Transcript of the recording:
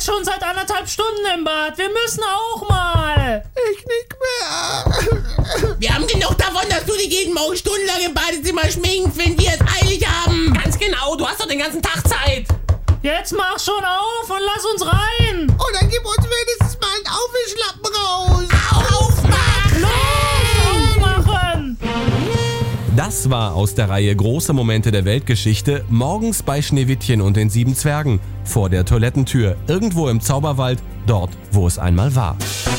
jetzt schon seit 1,5 Stunden im Bad. Wir müssen auch mal. Ich nicht mehr. Wir haben genug davon, dass du dich jeden Morgen stundenlang im Badezimmer schminkst, wenn wir es eilig haben. Ganz genau, du hast doch den ganzen Tag Zeit. Jetzt mach schon auf und lass uns rein. Und dann gib uns wenigstens mal einen Aufwischlappen raus. Aufmachen! Aufmachen! Das war aus der Reihe Große Momente der Weltgeschichte morgens bei Schneewittchen und den 7 Zwergen. Vor der Toilettentür, irgendwo im Zauberwald, dort, wo es einmal war.